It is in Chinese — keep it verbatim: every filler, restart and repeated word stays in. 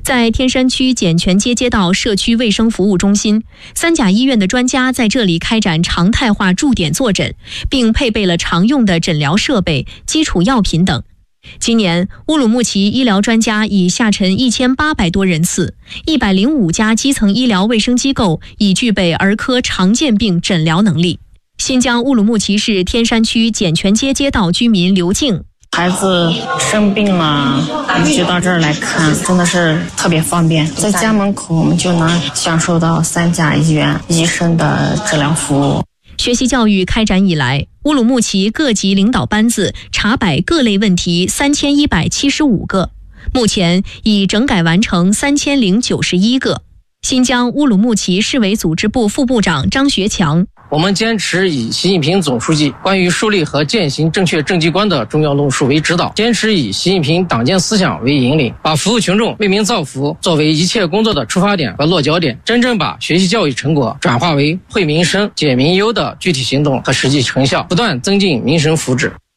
在天山区简泉街街道社区卫生服务中心，三甲医院的专家在这里开展常态化驻点坐诊，并配备了常用的诊疗设备、基础药品等。今年，乌鲁木齐医疗专家已下沉一千八百多人次，一百零五家基层医疗卫生机构已具备儿科常见病诊疗能力。新疆乌鲁木齐市天山区简泉街街道居民刘静。 孩子生病了，我们就到这儿来看，真的是特别方便。在家门口，我们就能享受到三甲医院医生的治疗服务。 学习教育开展以来，乌鲁木齐各级领导班子查摆各类问题三千一百七十五个，目前已整改完成三千零九十一个。新疆乌鲁木齐市委组织部副部长张学强。 我们坚持以习近平总书记关于树立和践行正确政绩观的重要论述为指导，坚持以习近平党建思想为引领，把服务群众、为民造福作为一切工作的出发点和落脚点，真正把学习教育成果转化为惠民生、解民忧的具体行动和实际成效，不断增进民生福祉。